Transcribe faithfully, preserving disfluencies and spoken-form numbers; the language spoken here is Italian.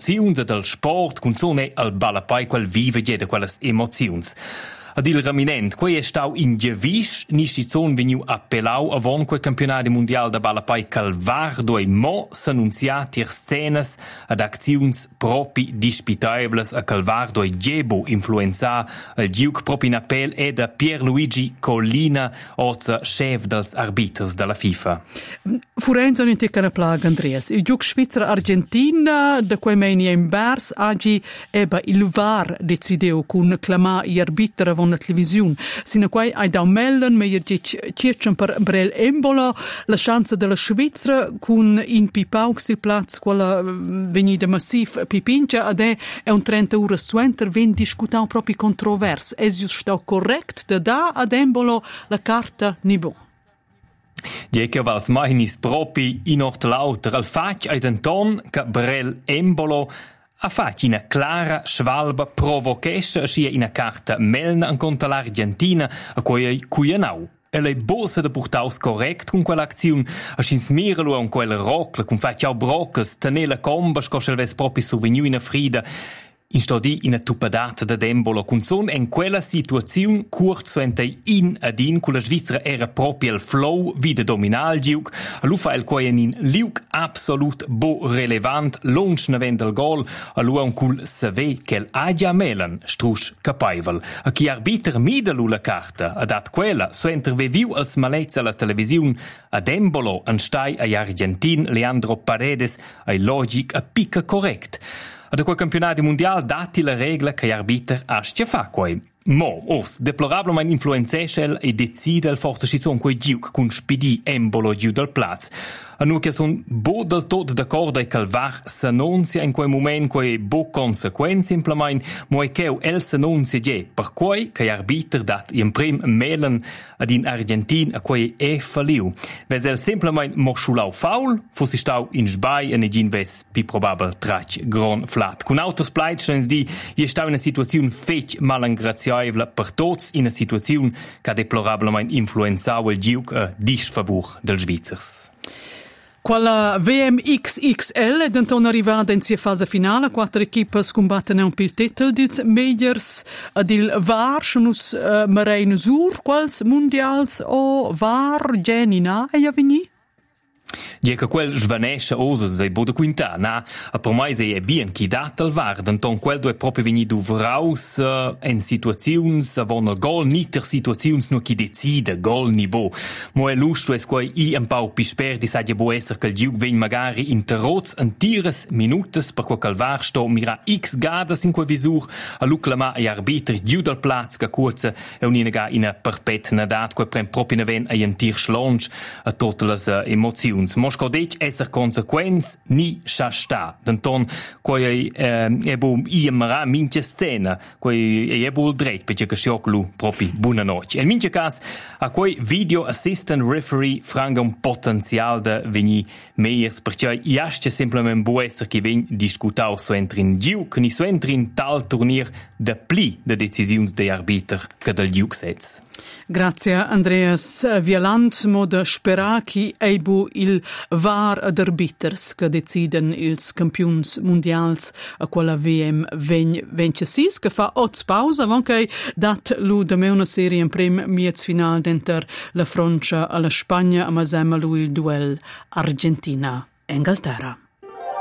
emoziuns e del sport, cun son è al balapai quel vive de quelles emoziuns. Ad il raminent, quei è stau in Gevisch, nisci zon veniu appellau avon quel campionati mondial da balapai calvar doi mo s'annunziat tier scenas ad acziuns propi dispitaivlas a calvar doi gebo influenza al giuc propi in appel è da Pierluigi Collina, oza chef dels arbiters della FIFA. Furenza non te cara plaga, Andreas. Il giuc Svizzera-Argentina, da quei meni in bars, agi eba il V A R decideu cun clamà gli arbiter avon la televisiun. Sino quai ai dau mellen, me ir gic circen per Brel Embolo, la chance della Svizzera cun in pipaux il plaz quella venida massiv pipincia, ad è un trenta ore suenter ven discutau propi controvers. Es just stau correct da da ad Embolo la carta niveau. Dieca vals mainis propi in ortlauter al fac ai denton ca Brel Embolo a fac ina clara schwalba provocesce ascia ina carta melna an conta l'Argentina a cui cuianau. E lei bossa da portaus correct con quell'azione, a scinsmiralo a un quel rockle, con facciau broccas, tenela comba, scosce il ves propi surveniu in a frida. In stodi in a tupadata da Dembolo, con son en quella situazione curz suentei in ad in, con la Svizzera era proprio il flow, vide dominal giuc, a lu fa il quai in liuc absolut bo relevant, lonch ne vend il gol, a lu un cul save quel agia melan, strusch capaivel. A chi arbiter mida lu la carta, a dat quella, suenter veviu als malezza la televisiun, a Dembolo an stai ai Argentin Leandro Paredes, ai logic a picca correct. Ad quel campionato mondiale dati la regla che arbiter astia fa quei. Mo, os, deplorablemente influenzesce e decide il forse ci son quei giuc cun spidi Embolo giù dal plaz. A nu che son bo del tot d'accordo e calvar s'annunzia in quel moment quei bo consequenze implement, mo e cheu el s'annunzia ge, per quei che arbiter dat in prim melen ad in Argentin a quei e falliu. Ves el simplement moschulau faul, fossi stau in sbai e negin ves pi probabel trac gron flat. Cun autos pleitschens di, je stau in a situazione fech malangraziaivla per tots in a situazione che deplorablemente influenzau il giuc a disfavur dels Svizzers. Quella V M X X L è denton arrivata in sia fase finale, quattro equipe scombattono un pil titel dils Majors ad il V A R, schnus uh, Marein Sur, quals mondials o V A R genina e avveni? Je che quel svanesce osa sei boda quinta, na, a per mai sei è bien chi dat al V A R, denton quel due proprio venido vraus uh, en situaziuns, avon il gol niter situaziuns no chi decide, gol ni bo. Mo è lusto es quai i un pau pi sper di sadia bo esser che il giug vegn magari interroz an tires minutes per quel V A R sto mira x gadas in quel visur, a luclama e arbiter giù dal plaz ca curza e uninaga in a perpetna dat quel prem proprio ven a un tir schlonch a tutte las uh, emoziuns. Mosco dec esser consequenz ni scha sta. Denton quei eh, ebo i mara minche scena, quei ebo il dret perché che scioclu propi buona notte. In minche cas a quei video assistant referee franga un potenzial da veni meiers perché iasce simplement bo esser che ven discutau so entrin giu, che ni so entrin tal turnier de pli de decisiuns de arbiter che del giu sez. Grazie Andreas Vieland, moda spera chi eibu il V A R ad arbiters che deciden ils campions mondials a quella V M ventisis che fa oz pausa avant che dat lu da me una serie in prim miez final denter la Francia alla Spagna a masema lu il duel Argentina-Inghilterra.